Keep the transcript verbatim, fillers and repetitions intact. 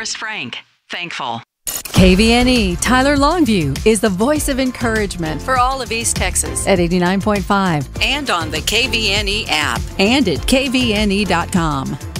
Forest Frank. Thankful. K V N E Tyler Longview is the voice of encouragement for all of East Texas at eighty-nine point five and on the K V N E app and at K V N E dot com.